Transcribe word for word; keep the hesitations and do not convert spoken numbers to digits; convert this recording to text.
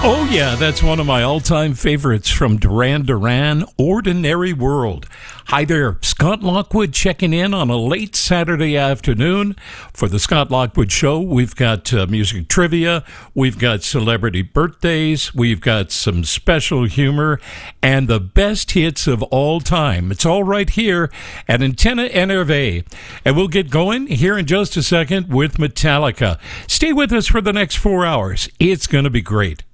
Oh, yeah, that's one of my all-time favorites from Duran Duran, Ordinary World. Hi there, Scott Lockwood checking in on a late Saturday afternoon. For the Scott Lockwood Show, we've got uh, music trivia, we've got celebrity birthdays, we've got some special humor, and the best hits of all time. It's all right here at Antenna N R V. And we'll get going here in just a second with Metallica. Stay with us for the next four hours. It's going to be great.